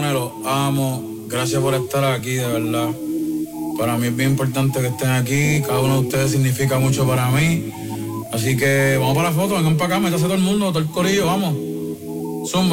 nenes, los amo. Gracias por estar aquí, de verdad. Para mí es bien importante que estén aquí. Cada uno de ustedes significa mucho para mí. Así que vamos para la foto, vengan para acá, métase todo el mundo, todo el corillo, vamos. Zumba.